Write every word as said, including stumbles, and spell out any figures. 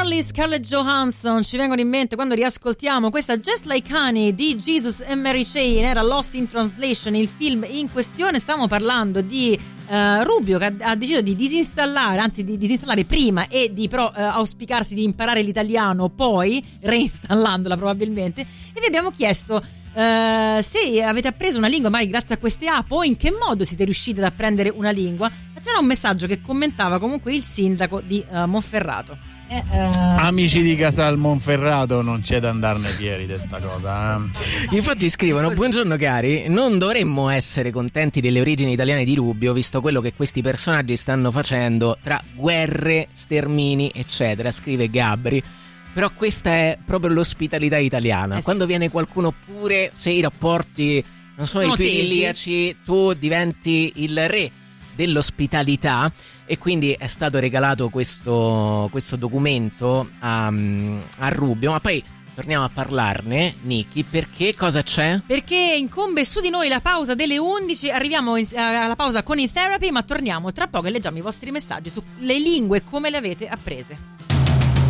Marley, Scarlett Johansson ci vengono in mente quando riascoltiamo questa Just Like Honey di Jesus and Mary Chain. Era Lost in Translation il film in questione. Stiamo parlando di uh, Rubio che ha, ha deciso di disinstallare, anzi di disinstallare prima e di però uh, auspicarsi di imparare l'italiano poi, reinstallandola probabilmente, e vi abbiamo chiesto Uh, se avete appreso una lingua magari grazie a queste app o in che modo siete riusciti ad apprendere una lingua. C'era un messaggio che commentava comunque il sindaco di uh, Monferrato. Eh, uh... Amici di Casal Monferrato, non c'è da andarne fieri di sta cosa, eh? Infatti scrivono: buongiorno cari, non dovremmo essere contenti delle origini italiane di Rubio visto quello che questi personaggi stanno facendo tra guerre, stermini eccetera, scrive Gabri. Però questa è proprio l'ospitalità italiana. Eh sì. Quando viene qualcuno, pure se i rapporti non sono, sono i più idilliaci, tu diventi il re dell'ospitalità. E quindi è stato regalato questo, questo documento a, a Rubio. Ma poi torniamo a parlarne, Niki, perché cosa c'è? Perché incombe su di noi la pausa delle undici. Arriviamo in, alla pausa con i Therapy, ma torniamo tra poco e leggiamo i vostri messaggi sulle lingue come le avete apprese.